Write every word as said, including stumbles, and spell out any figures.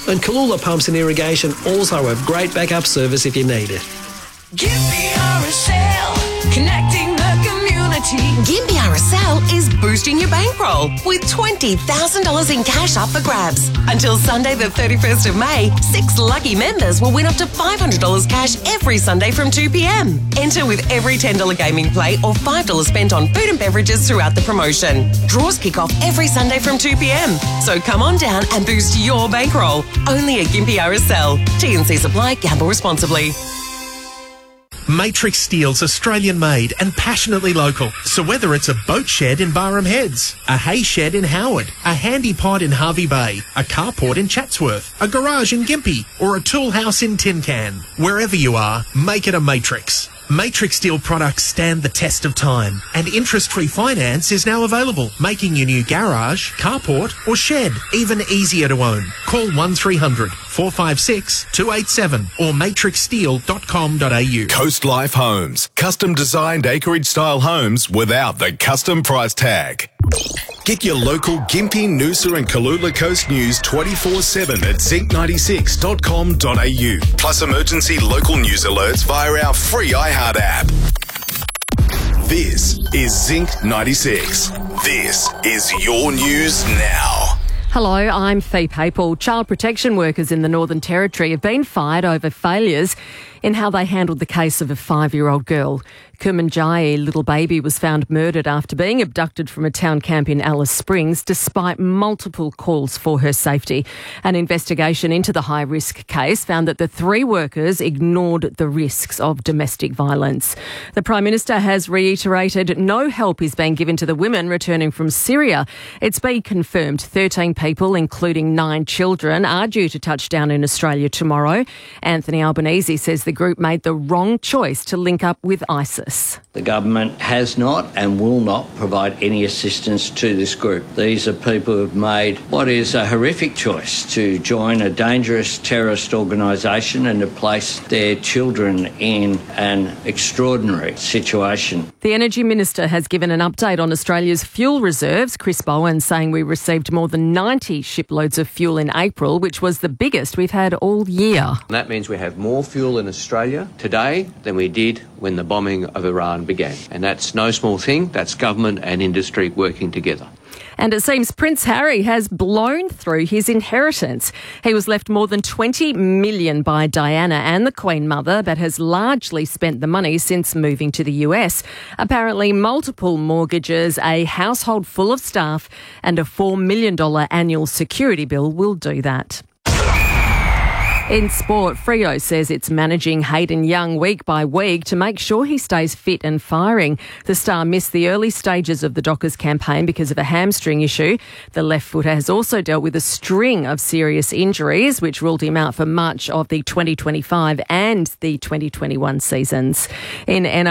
And Kalula Pumps and Irrigation also have great backup service if you need it. Gympie R S L, connecting the community. Gympie R S L is boosting your bankroll with twenty thousand dollars in cash up for grabs. Until Sunday the thirty-first of May, six lucky members will win up to five hundred dollars cash every Sunday from two p.m. Enter with every ten dollars gaming play or five dollars spent on food and beverages throughout the promotion. Draws kick off every Sunday from two p.m. So come on down and boost your bankroll. Only at Gympie R S L. T and C's apply. Gamble responsibly. Matrix Steel's Australian made and passionately local. So whether it's a boat shed in Barham Heads, a hay shed in Howard, a handy pod in Harvey Bay, a carport in Chatsworth, a garage in Gympie, or a tool house in Tin Can, wherever you are, make it a Matrix. Matrix Steel products stand the test of time, and interest-free finance is now available, making your new garage, carport or shed even easier to own. Call one three hundred, four five six, two eight seven or matrix steel dot com dot a u. Coast Life Homes. Custom designed acreage-style homes without the custom price tag. Get your local Gympie, Noosa and Kalula Coast news twenty-four seven at zinc ninety-six dot com dot a u. Plus emergency local news alerts via our free iHeart app. This is Zinc ninety-six. This is your news now. Hello, I'm Fee Papel. Child protection workers in the Northern Territory have been fired over failures in how they handled the case of a five-year-old girl. Kumanjayi, little baby, was found murdered after being abducted from a town camp in Alice Springs despite multiple calls for her safety. An investigation into the high-risk case found that the three workers ignored the risks of domestic violence. The Prime Minister has reiterated no help is being given to the women returning from Syria. It's been confirmed thirteen people, including nine children, are due to touch down in Australia tomorrow. Anthony Albanese says the group made the wrong choice to link up with ISIS. The government has not and will not provide any assistance to this group. These are people who have made what is a horrific choice to join a dangerous terrorist organisation and to place their children in an extraordinary situation. The Energy Minister has given an update on Australia's fuel reserves. Chris Bowen saying we received more than ninety shiploads of fuel in April, which was the biggest we've had all year. That means we have more fuel in Australia today than we did when the bombing of Iran began. And that's no small thing. That's government and industry working together. And it seems Prince Harry has blown through his inheritance. He was left more than twenty million dollars by Diana and the Queen Mother, but has largely spent the money since moving to the U S. Apparently, multiple mortgages, a household full of staff, and a four million dollars annual security bill will do that. In sport, Freo says it's managing Hayden Young week by week to make sure he stays fit and firing. The star missed the early stages of the Dockers campaign because of a hamstring issue. The left footer has also dealt with a string of serious injuries, which ruled him out for much of the twenty twenty-five and the twenty twenty-one seasons. In N